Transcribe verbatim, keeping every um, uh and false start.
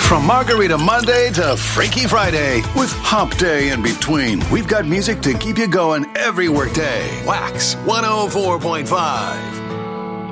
From Margarita Monday to Freaky Friday, with Hump Day in between, we've got music to keep you going every workday. Wax one oh four point five.